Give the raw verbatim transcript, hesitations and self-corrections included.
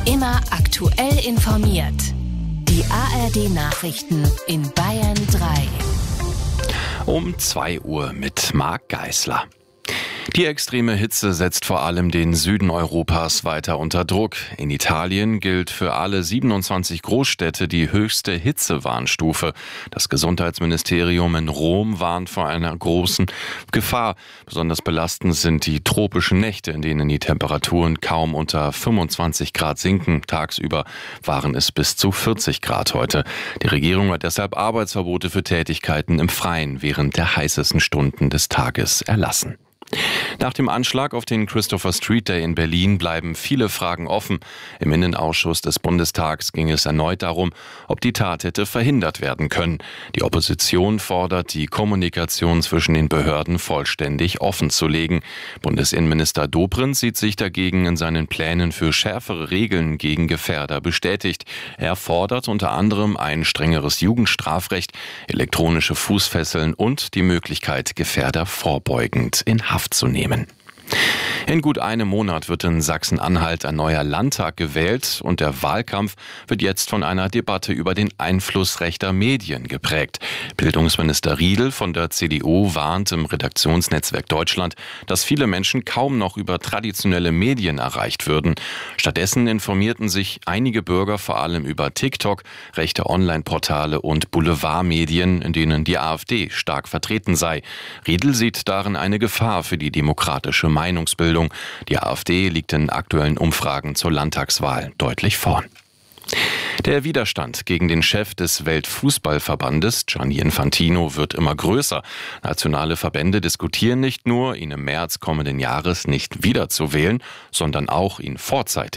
Immer aktuell informiert. Die A R D-Nachrichten in Bayern drei. Um zwei Uhr mit Marc Geisler. Die extreme Hitze setzt vor allem den Süden Europas weiter unter Druck. In Italien gilt für alle siebenundzwanzig Großstädte die höchste Hitzewarnstufe. Das Gesundheitsministerium in Rom warnt vor einer großen Gefahr. Besonders belastend sind die tropischen Nächte, in denen die Temperaturen kaum unter fünfundzwanzig Grad sinken. Tagsüber waren es bis zu vierzig Grad heute. Die Regierung hat deshalb Arbeitsverbote für Tätigkeiten im Freien während der heißesten Stunden des Tages erlassen. Nach dem Anschlag auf den Christopher Street Day in Berlin bleiben viele Fragen offen. Im Innenausschuss des Bundestags ging es erneut darum, ob die Tat hätte verhindert werden können. Die Opposition fordert, die Kommunikation zwischen den Behörden vollständig offenzulegen. Bundesinnenminister Dobrindt sieht sich dagegen in seinen Plänen für schärfere Regeln gegen Gefährder bestätigt. Er fordert unter anderem ein strengeres Jugendstrafrecht, elektronische Fußfesseln und die Möglichkeit, Gefährder vorbeugend in Haft zu nehmen. In gut einem Monat wird in Sachsen-Anhalt ein neuer Landtag gewählt und der Wahlkampf wird jetzt von einer Debatte über den Einfluss rechter Medien geprägt. Bildungsminister Riedl von der C D U warnt im Redaktionsnetzwerk Deutschland, dass viele Menschen kaum noch über traditionelle Medien erreicht würden. Stattdessen informierten sich einige Bürger vor allem über TikTok, rechte Online-Portale und Boulevardmedien, in denen die AfD stark vertreten sei. Riedl sieht darin eine Gefahr für die demokratische Meinungsbildung. Die AfD liegt in aktuellen Umfragen zur Landtagswahl deutlich vorn. Der Widerstand gegen den Chef des Weltfußballverbandes, Gianni Infantino, wird immer größer. Nationale Verbände diskutieren nicht nur, ihn im März kommenden Jahres nicht wiederzuwählen, sondern auch ihn vorzeitig